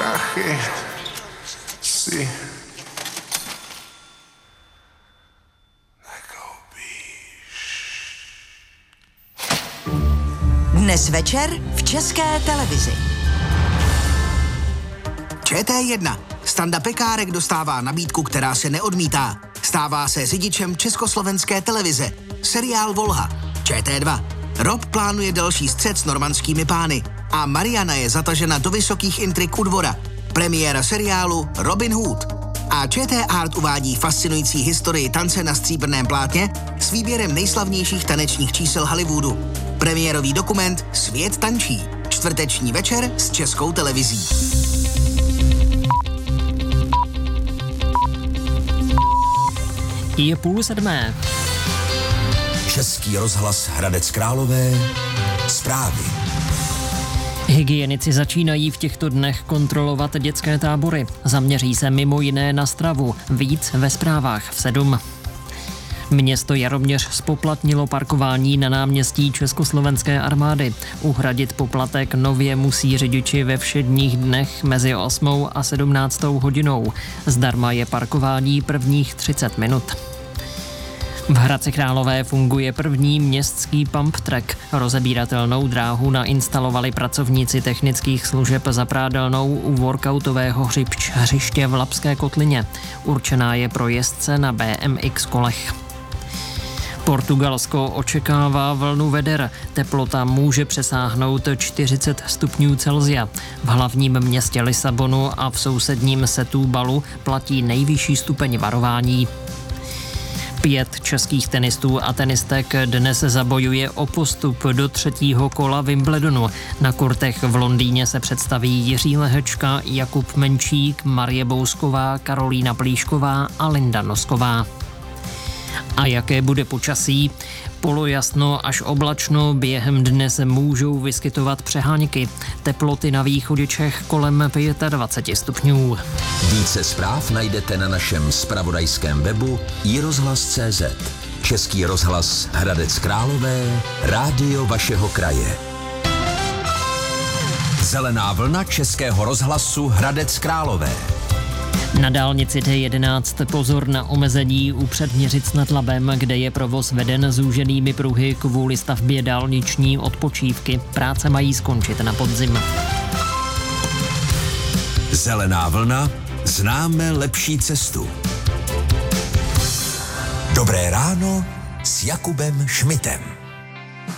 prachy si Dnes večer v České televizi. ČT1. Standa Pekárek dostává nabídku, která se neodmítá. Stává se řidičem Československé televize. Seriál Volha. ČT2. Rob plánuje další střet s normandskými pány. A Mariana je zatažena do vysokých intrik u dvora. Premiéra seriálu Robin Hood. A ČT Art uvádí fascinující historii tance na stříbrném plátně s výběrem nejslavnějších tanečních čísel Hollywoodu. Premiérový dokument Svět tančí. Čtvrteční večer s Českou televizí. Je 6:30. Český rozhlas Hradec Králové. Zprávy. Hygienici začínají v těchto dnech kontrolovat dětské tábory. Zaměří se mimo jiné na stravu. Víc ve zprávách v 7. Město Jaroměř zpoplatnilo parkování na náměstí Československé armády. Uhradit poplatek nově musí řidiči ve všedních dnech mezi 8. a 17. hodinou. Zdarma je parkování prvních 30 minut. V Hradci Králové funguje první městský pump track. Rozebíratelnou dráhu nainstalovali pracovníci technických služeb za prádelnou u workoutového hřiště v Labské kotlině. Určená je pro jezdce na BMX kolech. Portugalsko očekává vlnu veder. Teplota může přesáhnout 40 stupňů Celsia. V hlavním městě Lisabonu a v sousedním Setúbalu platí nejvyšší stupeň varování. 5 českých tenistů a tenistek dnes zabojuje o postup do 3. kola Wimbledonu. Na kurtech v Londýně se představí Jiří Lehečka, Jakub Menčík, Marie Bousková, Karolína Plíšková a Linda Nosková. A jaké bude počasí? Polojasno až oblačno, během dne se můžou vyskytovat přeháňky. Teploty na východě Čech kolem 25 stupňů. Více zpráv najdete na našem zpravodajském webu iRozhlas.cz. Český rozhlas Hradec Králové, rádio vašeho kraje. Zelená vlna Českého rozhlasu Hradec Králové. Na dálnici D11 pozor na omezení u Předměřic nad Labem, kde je provoz veden zúženými pruhy kvůli stavbě dálniční odpočívky. Práce mají skončit na podzim. Zelená vlna, známe lepší cestu. Dobré ráno s Jakubem Šmitem.